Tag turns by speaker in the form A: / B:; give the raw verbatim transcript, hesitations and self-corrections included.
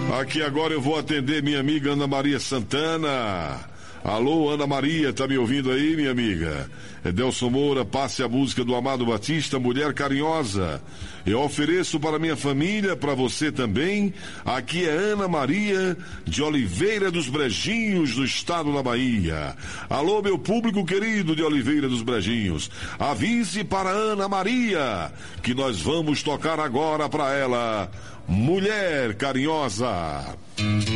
A: Aqui agora eu vou atender minha amiga Ana Maria Santana. Alô, Ana Maria, tá me ouvindo aí, minha amiga? Edelson Moura, passe a música do Amado Batista, Mulher Carinhosa. Eu ofereço para minha família, para você também. Aqui é Ana Maria, de Oliveira dos Brejinhos, do estado da Bahia. Alô, meu público querido de Oliveira dos Brejinhos. Avise para Ana Maria que nós vamos tocar agora para ela, Mulher Carinhosa.